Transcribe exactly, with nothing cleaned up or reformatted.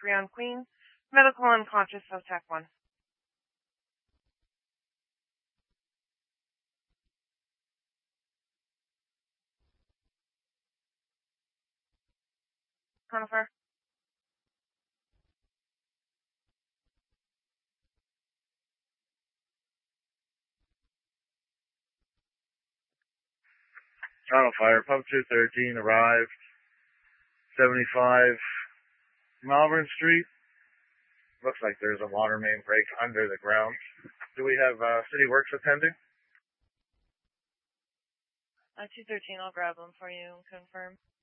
three on Queen. Medical unconscious, so tech one. Conifer. Channel Fire, Pump two thirteen arrived. seventy-five Malvern Street. Looks like there's a water main break under the ground. Do we have uh, City Works attending? Uh, two thirteen, I'll grab them for you and confirm.